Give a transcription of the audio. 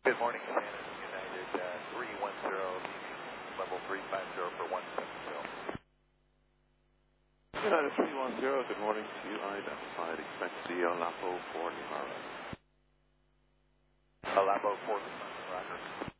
Good morning, Shannon. United 310, level 350 for 170. United 310, good morning to you. Identified, expect CEO Lapo for New Harlem. Lapo for Roger.